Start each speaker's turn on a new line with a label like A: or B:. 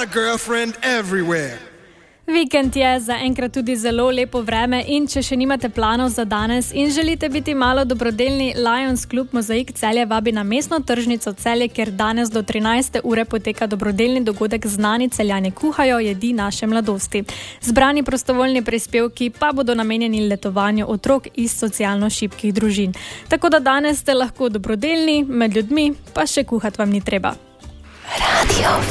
A: a girlfriend everywhere.
B: Vikend je zaenkrat tudi zelo lepo vreme in če še nimate planov za danes in želite biti malo dobrodelni, Lions Klub Mozaik Celje vabi na mestno tržnico Celje, kjer danes do 13. ure poteka dobrodelni dogodek Znani Celjani kuhajo jedi naše mladosti. Zbrani prostovoljni prispevki pa bodo namenjeni letovanju otrok iz socialno šibkih družin. Tako da danes ste lahko dobrodelni, med ljudmi pa še kuhati vam ni treba.